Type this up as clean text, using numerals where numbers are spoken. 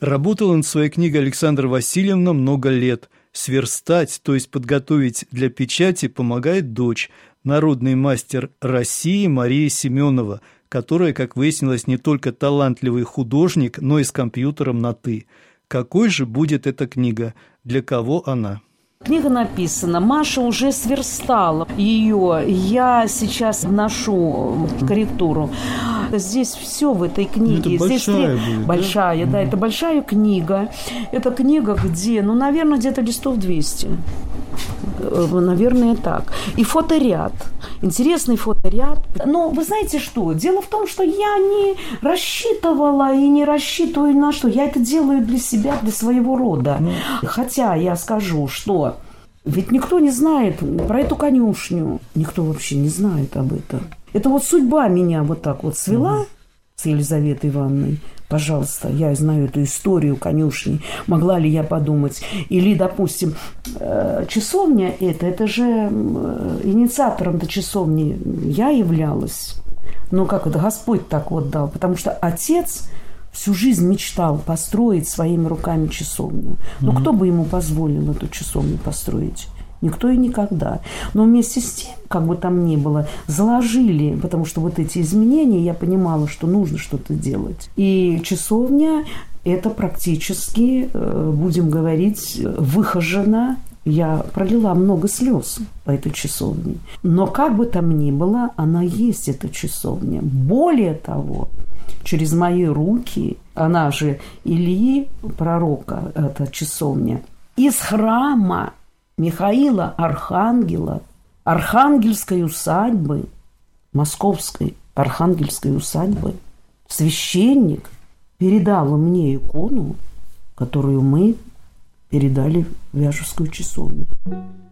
Работала над своей книгой Александра Васильевна много лет. Сверстать, то есть подготовить для печати, помогает дочь, народный мастер России Мария Семенова, которая, как выяснилось, не только талантливый художник, но и с компьютером на «ты». Какой же будет эта книга? Для кого она? Книга написана, Маша уже сверстала ее, я сейчас вношу корректуру. Здесь все в этой книге. Это здесь большая будет, большая, да, это большая книга. Это книга, где, наверное, где-то листов 200. Наверное, так. И фоторяд. Интересный фоторяд. Но вы знаете что? Дело в том, что я не рассчитывала и не рассчитываю на что. Я это делаю для себя, для своего рода. Хотя я скажу, что ведь никто не знает про эту конюшню. Никто вообще не знает об этом. Это вот судьба меня вот так вот свела с Елизаветой Ивановной. Пожалуйста, я знаю эту историю конюшни. Могла ли я подумать? Или, допустим, часовня это же инициатором-то часовни я являлась. Но как это Господь так вот дал? Потому что отец всю жизнь мечтал построить своими руками часовню. Но кто бы ему позволил эту часовню построить? Никто и никогда. Но вместе с тем, как бы там ни было, заложили, потому что вот эти изменения, я понимала, что нужно что-то делать. И часовня – это практически, будем говорить, выхожена. Я пролила много слез по этой часовне. Но как бы там ни было, она есть, эта часовня. Более того, через мои руки, она же Ильи, пророка, эта часовня, из храма Михаила Архангела, Архангельской усадьбы, Московской Архангельской усадьбы, священник передал мне икону, которую мы передали в Вяжевскую часовню.